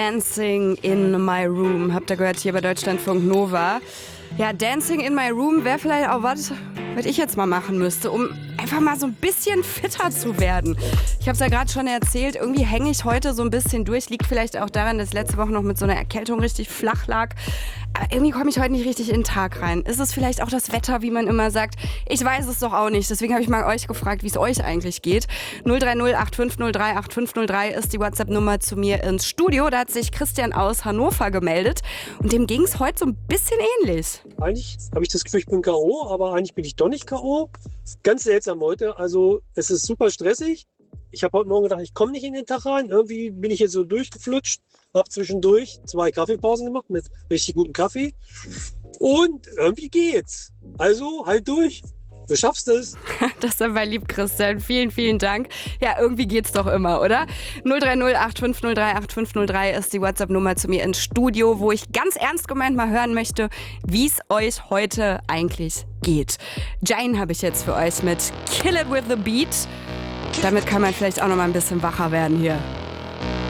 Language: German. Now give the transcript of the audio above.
Dancing in my room, habt ihr gehört hier bei Deutschlandfunk Nova. Ja, Dancing in my room wäre vielleicht auch was ich jetzt mal machen müsste, um einfach mal so ein bisschen fitter zu werden. Ich habe es ja gerade schon erzählt, irgendwie hänge ich heute so ein bisschen durch. Liegt vielleicht auch daran, dass ich letzte Woche noch mit so einer Erkältung richtig flach lag. Aber irgendwie komme ich heute nicht richtig in den Tag rein. Ist es vielleicht auch das Wetter, wie man immer sagt? Ich weiß es doch auch nicht. Deswegen habe ich mal euch gefragt, wie es euch eigentlich geht. 030 8503 8503 ist die WhatsApp-Nummer zu mir ins Studio. Da hat sich Christian aus Hannover gemeldet. Und dem ging es heute so ein bisschen ähnlich. Eigentlich habe ich das Gefühl, ich bin K.O., aber eigentlich bin ich doch nicht K.O. Ganz seltsam heute. Also es ist super stressig. Ich habe heute Morgen gedacht, ich komme nicht in den Tag rein. Irgendwie bin ich jetzt so durchgeflutscht. Habe zwischendurch 2 Kaffeepausen gemacht mit richtig gutem Kaffee. Und irgendwie geht's. Also halt durch. Du schaffst es. Das ist aber lieb, Christian. Vielen, vielen Dank. Ja, irgendwie geht's doch immer, oder? 030 8503 8503 ist die WhatsApp-Nummer zu mir ins Studio, wo ich ganz ernst gemeint mal hören möchte, wie es euch heute eigentlich geht. Jane habe ich jetzt für euch mit Kill It With The Beat. Damit kann man vielleicht auch noch mal ein bisschen wacher werden hier.